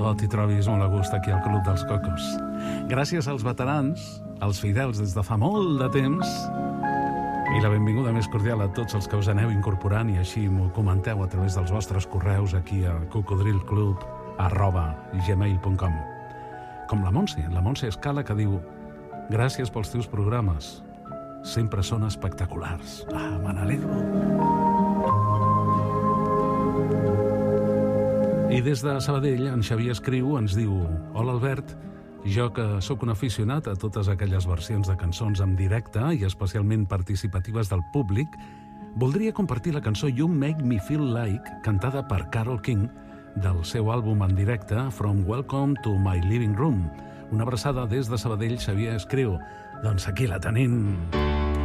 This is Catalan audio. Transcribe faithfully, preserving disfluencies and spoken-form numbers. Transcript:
tot i trobis molt a gust aquí al Club dels Cocos. Gràcies als veterans, als fidels des de fa molt de temps, i la benvinguda més cordial a tots els que us aneu incorporant i així m'ho comenteu a través dels vostres correus aquí a cocodrilclub arroba gmail punt com. Com la Montse, la Montse Escala, que diu: gràcies pels teus programes, sempre són espectaculars. Ah, me n'alegro. I des de Sabadell, en Xavier escriu, ens diu: hola Albert, jo que sóc un aficionat a totes aquelles versions de cançons en directe i especialment participatives del públic, voldria compartir la cançó You Make Me Feel Like, cantada per Carole King, del seu àlbum en directe From Welcome to My Living Room. Una abraçada des de Sabadell, Xavier escriu. Doncs aquí la tenim.